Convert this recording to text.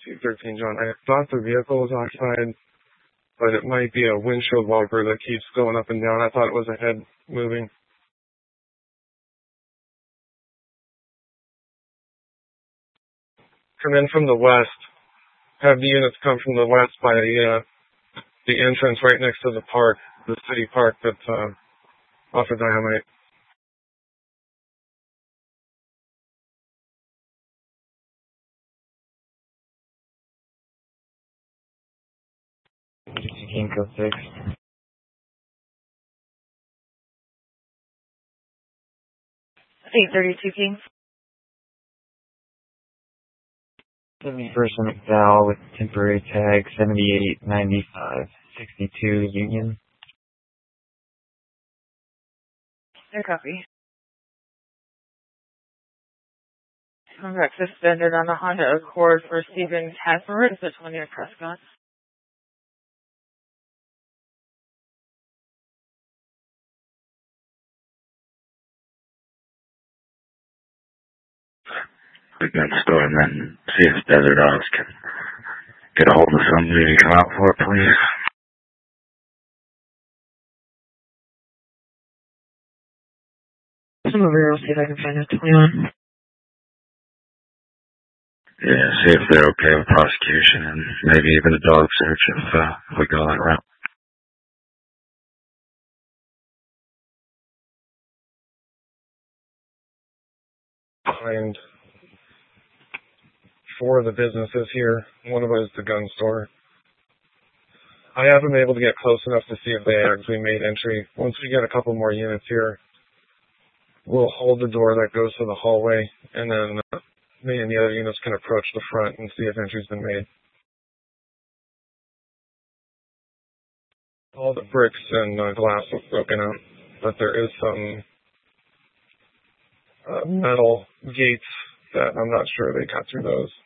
3213, John. I thought the vehicle was occupied, but it might be a windshield wiper that keeps going up and down. I thought it was a head moving. Come in from the west. Have the units come from the west by the entrance right next to the park, the city park that's off of Dynamite. King Code 6. 832 King. 71st McDowell with temporary tag 789562 Union. Air copy. Convex suspended on a Honda Accord for Stephen Hasbro. Is it 20 at Prescott? We got to store and then see if Desert Dogs can get a hold of somebody to come out for it, please. Come over here, I'll see if I can find a 21. Yeah, see if they're okay with prosecution and maybe even a dog search if we go that route. Behind 4 of the businesses here. One of them is the gun store. I haven't been able to get close enough to see if they actually made entry. Once we get a couple more units here, we'll hold the door that goes to the hallway, and then me and the other units can approach the front and see if entry's been made. All the bricks and glass was broken out, but there is some metal gates that I'm not sure they cut through those.